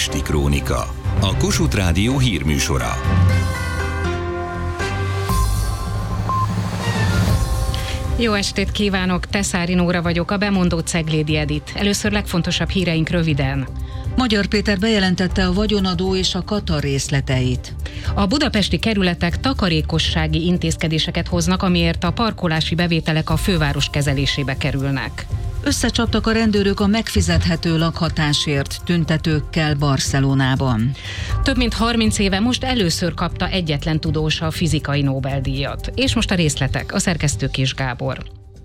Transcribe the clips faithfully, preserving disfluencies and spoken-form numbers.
Pesti Krónika, a Kossuth Rádió hírműsora. Jó estét kívánok, Teszári Nóra vagyok, a bemondó Ceglédi Edit. Először legfontosabb híreink röviden. Magyar Péter bejelentette a vagyonadó és a kata részleteit. A budapesti kerületek takarékossági intézkedéseket hoznak, amiért a parkolási bevételek a főváros kezelésébe kerülnek. Összecsaptak a rendőrök a megfizethető lakhatásért tüntetőkkel Barcelonában. Több mint harminc éve most először kapta egyetlen tudós a fizikai Nobel-díjat. És most a részletek, a szerkesztő Kis Gábor.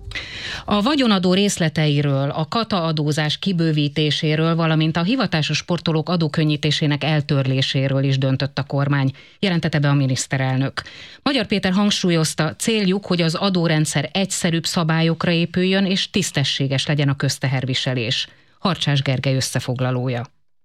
A vagyonadó részleteiről, a kata adózás kibővítéséről, valamint a hivatásos sportolók adókönnyítésének eltörléséről is döntött a kormány, jelentette be a miniszterelnök. Magyar Péter hangsúlyozta, céljuk, hogy az adórendszer egyszerűbb szabályokra épüljön és tisztességes legyen a közteherviselés. Harcsás Gergely összefoglalója.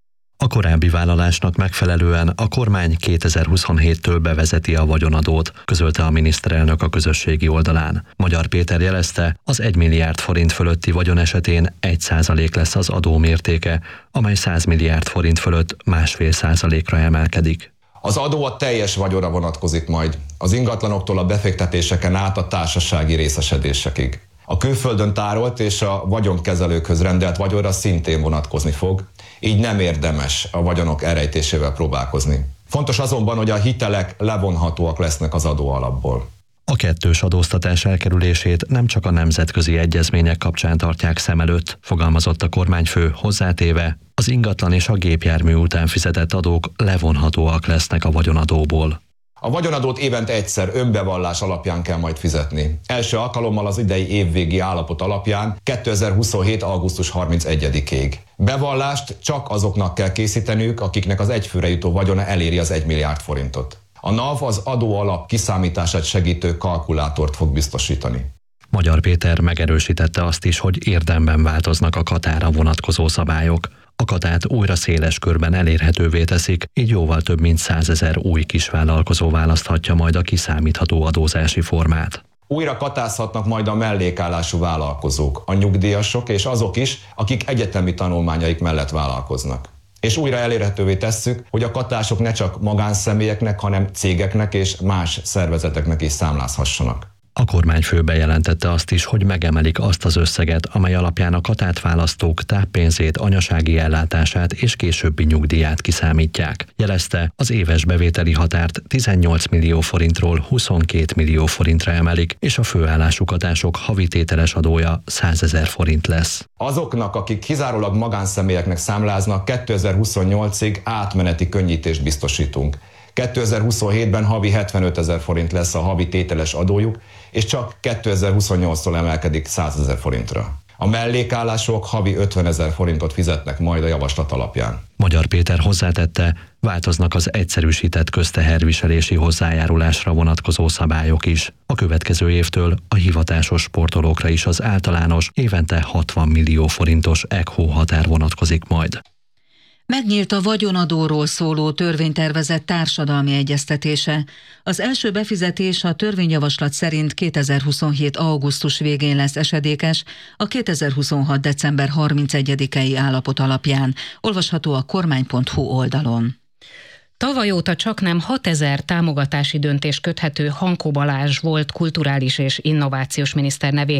A korábbi vállalásnak megfelelően a kormány kétezer-huszonhéttől bevezeti a vagyonadót, közölte a miniszterelnök a közösségi oldalán. Magyar Péter jelezte, az egy milliárd forint fölötti vagyon esetén egy százalék lesz az adó mértéke, amely száz milliárd forint fölött másfél százalékra emelkedik. Az adó a teljes vagyonra vonatkozik majd, az ingatlanoktól a befektetéseken át a társasági részesedésekig. A külföldön tárolt és a vagyonkezelőkhöz rendelt vagyonra szintén vonatkozni fog, így nem érdemes a vagyonok elrejtésével próbálkozni. Fontos azonban, hogy a hitelek levonhatóak lesznek az adóalapból. A kettős adóztatás elkerülését nem csak a nemzetközi egyezmények kapcsán tartják szem előtt, fogalmazott a kormányfő, hozzátéve, az ingatlan és a gépjármű után fizetett adók levonhatóak lesznek a vagyonadóból. A vagyonadót évente egyszer önbevallás alapján kell majd fizetni. Első alkalommal az idei évvégi állapot alapján kétezer-huszonhét. augusztus harmincegyedikéig. Bevallást csak azoknak kell készíteniük, akiknek az egyfőre jutó vagyona eléri az egy milliárd forintot. A NAV az adóalap kiszámítását segítő kalkulátort fog biztosítani. Magyar Péter megerősítette azt is, hogy érdemben változnak a katára vonatkozó szabályok. A katát újra széles körben elérhetővé teszik, így jóval több mint százezer új kisvállalkozó választhatja majd a kiszámítható adózási formát. Újra katázhatnak majd a mellékállású vállalkozók, a nyugdíjasok és azok is, akik egyetemi tanulmányaik mellett vállalkoznak. És újra elérhetővé tesszük, hogy a katások ne csak magánszemélyeknek, hanem cégeknek és más szervezeteknek is számlázhassanak. A kormányfő bejelentette azt is, hogy megemelik azt az összeget, amely alapján a katát választók táppénzét, anyasági ellátását és későbbi nyugdíját kiszámítják. Jelezte, az éves bevételi határt tizennyolc millió forintról huszonkét millió forintra emelik, és a főállású katások havi tételes adója százezer forint lesz. Azoknak, akik kizárólag magánszemélyeknek számláznak, kétezer-huszonnyolcig átmeneti könnyítést biztosítunk. kétezer-huszonhétben havi hetvenötezer forint lesz a havi tételes adójuk, és csak kétezer-huszonnyolctól emelkedik százezer forintra. A mellékállások havi ötvenezer forintot fizetnek majd a javaslat alapján. Magyar Péter hozzátette, változnak az egyszerűsített közteherviselési hozzájárulásra vonatkozó szabályok is. A következő évtől a hivatásos sportolókra is az általános, évente hatvan millió forintos E C H O határ vonatkozik majd. Megnyílt a vagyonadóról szóló törvénytervezet társadalmi egyeztetése. Az első befizetés a törvényjavaslat szerint kétezer-huszonhét. augusztus végén lesz esedékes, a kétezer-huszonhat. december harmincegyedikei állapot alapján. Olvasható a kormány pont hu oldalon. Tavaly óta csaknem hatezer támogatási döntés köthető Hankó Balázs volt kulturális és innovációs miniszter nevéhez